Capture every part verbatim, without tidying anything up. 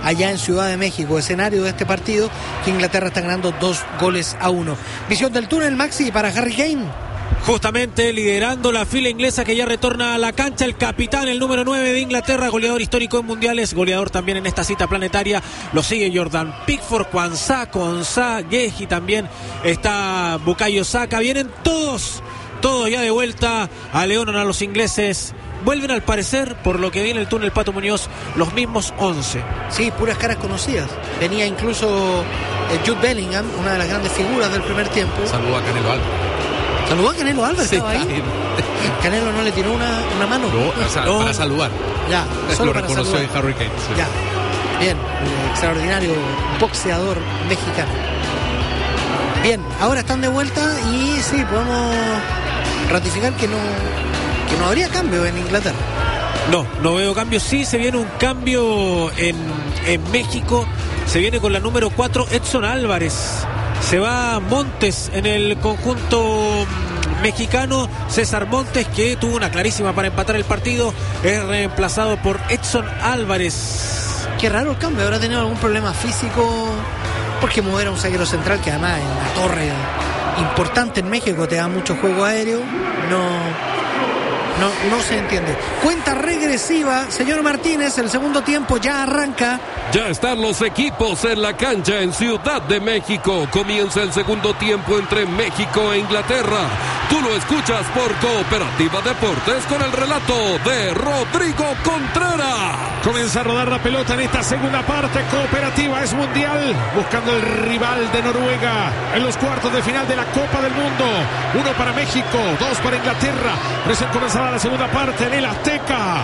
allá en Ciudad de México, escenario de este partido, que Inglaterra está ganando dos goles a uno. Visión del túnel, Maxi, para Harry Kane. Justamente liderando la fila inglesa que ya retorna a la cancha, el capitán, el número nueve de Inglaterra, goleador histórico en mundiales, goleador también en esta cita planetaria. Lo sigue Jordan Pickford, Kwanzaa, Konsa, Gehi, también está Bukayo Saka. Vienen todos, todos ya de vuelta a León, a los ingleses. Vuelven al parecer, por lo que viene el túnel Pato Muñoz, los mismos once. Sí, puras caras conocidas. Venía incluso eh, Jude Bellingham, una de las grandes figuras del primer tiempo. Saludó a Canelo Álvarez. ¿Saludó a Canelo Álvarez? Sí, ¿Estaba ahí? Canelo no le tiró una, una mano. No, o sea, no. Para saludar. Ya, solo lo para reconoció saludar. en Harry Kane. Sí. Ya, bien, un extraordinario boxeador mexicano. Bien, ahora están de vuelta y sí, podemos ratificar que no, que no habría cambio en Inglaterra. No, no veo cambio. Sí, se viene un cambio en, en México. Se viene con la número cuatro, Edson Álvarez. Se va Montes en el conjunto mexicano. César Montes, que tuvo una clarísima para empatar el partido, es reemplazado por Edson Álvarez. Qué raro el cambio. ¿Habrá tenido algún problema físico? Porque mover a un zaguero central que además en la torre importante en México te da mucho juego aéreo. No... No, no se entiende. Cuenta regresiva, señor Martínez, el segundo tiempo ya arranca. Ya están los equipos en la cancha en Ciudad de México. Comienza el segundo tiempo entre México e Inglaterra. Tú lo escuchas por Cooperativa Deportes con el relato de Rodrigo Contreras. Comienza a rodar la pelota en esta segunda parte. Cooperativa es mundial, buscando el rival de Noruega en los cuartos de final de la Copa del Mundo. Uno para México, dos para Inglaterra. Recién comenzada la segunda parte en el Azteca.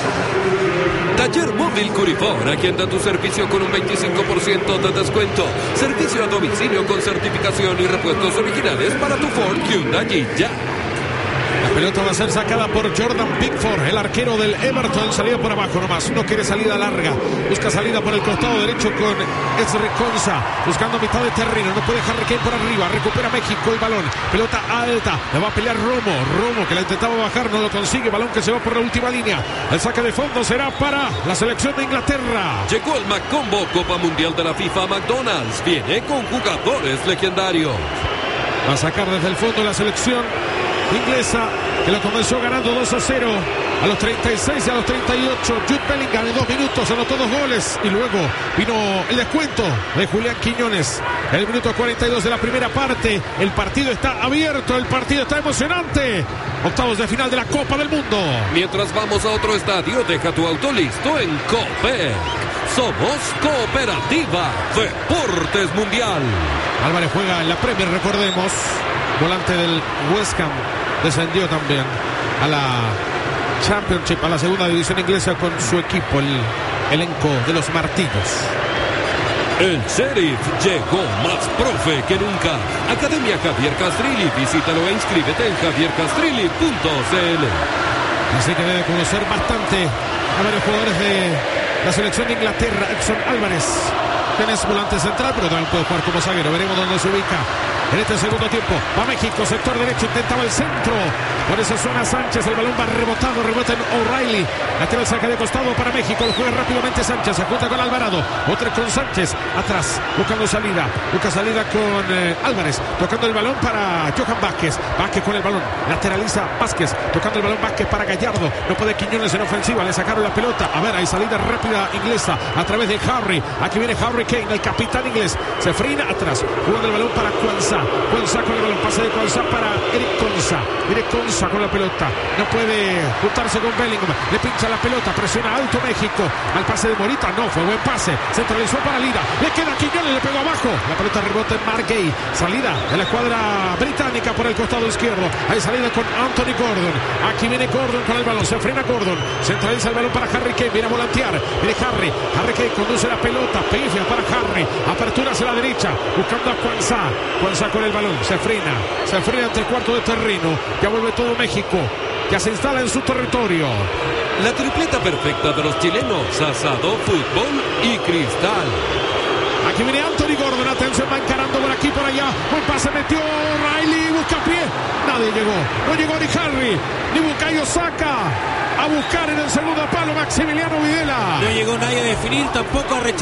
Taller Móvil Curifor, agenda tu servicio con un veinticinco por ciento de descuento. Servicio a domicilio con certificación y repuestos originales para tu Ford, Hyundai y ya. La pelota va a ser sacada por Jordan Pickford, el arquero del Everton. Salida por abajo nomás, no quiere salida larga. Busca salida por el costado derecho con Ezri Konsa, buscando mitad de terreno. No puede Harry Kane por arriba. Recupera México el balón. Pelota alta, la va a pelear Romo. Romo que la intentaba bajar, no lo consigue. Balón que se va por la última línea. El saque de fondo será para la selección de Inglaterra. Llegó el McCombo, Copa Mundial de la FIFA McDonald's. Viene con jugadores legendarios. Va a sacar desde el fondo la selección inglesa, que lo comenzó ganando dos a cero a los treinta y seis y a los treinta y ocho. Jude Bellingham en dos minutos anotó dos goles y luego vino el descuento de Julián Quiñones. El minuto cuarenta y dos de la primera parte. El partido está abierto, el partido está emocionante. Octavos de final de la Copa del Mundo. Mientras vamos a otro estadio, deja tu auto listo en Coopec. Somos Cooperativa Deportes Mundial. Álvarez juega en la Premier, recordemos. Volante del West Ham. Descendió también a la Championship, a la segunda división inglesa con su equipo, el elenco de los Martillos. El Sheriff llegó más profe que nunca. Academia Javier Castrilli. Visítalo e inscríbete en javier castrilli punto c l. Así que debe conocer bastante a varios jugadores de la selección de Inglaterra. Edson Álvarez, que es volante central, pero también puede jugar como zaguero. Veremos dónde se ubica en este segundo tiempo. Va México, sector derecho, intentaba el centro. Por esa zona Sánchez, el balón va rebotado, rebota en O'Reilly. Lateral saca de costado para México, lo juega rápidamente Sánchez, se junta con Alvarado. Otra con Sánchez, atrás, buscando salida. Busca salida con eh, Álvarez, tocando el balón para Johan Vázquez. Vázquez con el balón, lateraliza Vázquez, tocando el balón Vázquez para Gallardo. No puede Quiñones en ofensiva, le sacaron la pelota. A ver, hay salida rápida inglesa a través de Harry. Aquí viene Harry Kane, el capitán inglés. Se frena atrás, jugando el balón para Kwanzaa. Kwanzaa con el balón, pase de Kwanzaa para Eric Konsa. Eric Konsa con la pelota, no puede juntarse con Bellingham, le pincha la pelota, presiona alto México, al pase de Morita, no, fue buen pase, centralizó para Lira, le queda Quiñones, le pegó abajo, la pelota rebota en Mark Gay, salida de la escuadra británica por el costado izquierdo, hay salida con Anthony Gordon, aquí viene Gordon con el balón, se frena Gordon, centraliza el balón para Harry Kane, viene a volantear, viene Harry, Harry Kane conduce la pelota, pifia para Harry, apertura hacia la derecha, buscando a Kwanzaa, Kwanzaa con el balón, se frena, se frena ante el cuarto de terreno, ya vuelve todo México, ya se instala en su territorio. La tripleta perfecta de los chilenos, asado, fútbol y cristal. Aquí viene Anthony Gordon, atención, va encarando por aquí, por allá, buen pase, metió Riley, busca pie, nadie llegó, no llegó ni Harry, ni Bukayo Saka, a buscar en el segundo palo Maximiliano Videla. No llegó nadie a definir, tampoco a rechazar.